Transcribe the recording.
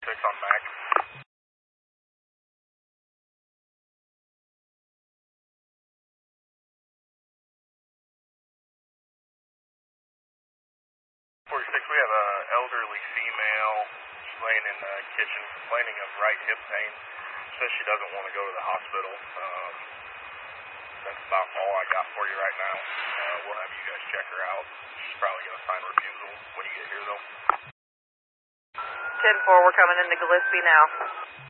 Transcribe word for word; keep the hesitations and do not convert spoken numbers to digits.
six on Mac. forty-six, we have an elderly female. She's laying in the kitchen complaining of right hip pain. Says she doesn't want to go to the hospital. Um, that's about all I got for you right now. Uh, we'll have you guys check her out. She's probably going to sign refusal when you get here, though. ten four, we're coming into Gillespie now.